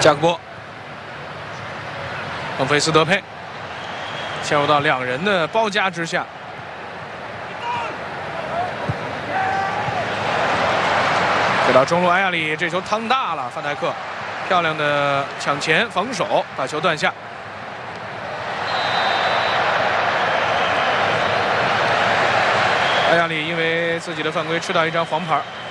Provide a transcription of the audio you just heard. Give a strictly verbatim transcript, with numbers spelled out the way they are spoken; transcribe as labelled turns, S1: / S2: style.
S1: 加克波，孟菲斯德佩陷入到两人的包夹之下。给到中路，埃亚里这球趟大了，范戴克漂亮的抢前防守，把球断下。埃亚里因为自己的犯规吃到一张黄牌。